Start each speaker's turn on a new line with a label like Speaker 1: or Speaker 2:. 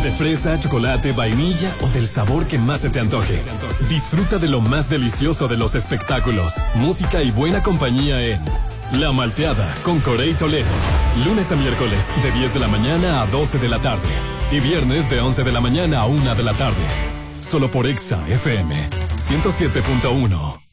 Speaker 1: De fresa, chocolate, vainilla o del sabor que más se te antoje. Disfruta de lo más delicioso de los espectáculos, música y buena compañía en La Malteada con Corey Toledo. Lunes a miércoles de 10 de la mañana a 12 de la tarde. Y viernes de 11 de la mañana a 1 de la tarde. Solo por Exa FM 107.1.